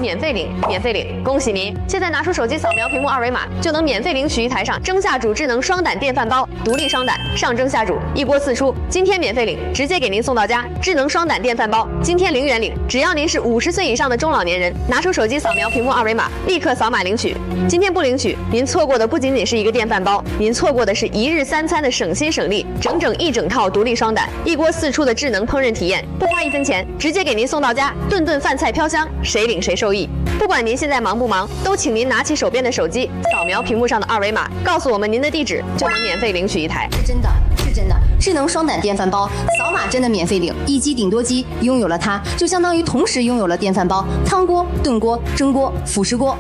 免费领，免费领！恭喜您！现在拿出手机扫描屏幕二维码，就能免费领取一台上蒸下煮智能双胆电饭煲，独立双胆，上蒸下煮，一锅四出。今天免费领，直接给您送到家。智能双胆电饭煲，今天0元领，只要您是50岁以上的中老年人，拿出手机扫描屏幕二维码，立刻扫码领取。今天不领取，您错过的不仅仅是一个电饭煲，您错过的是1日3餐的省心省力，整整一整套独立双胆，一锅四出的智能烹饪体验，不花1分钱，直接给您送到家，顿顿饭菜飘香，谁领谁受益。不管您现在忙不忙，都请您拿起手边的手机，扫描屏幕上的二维码，告诉我们您的地址，就能免费领取一台。 是真的，是真的，智能双胆电饭煲，扫码真的免费领，一机顶多机，拥有了它，就相当于同时拥有了电饭煲、汤锅、炖锅、蒸锅、辅食锅。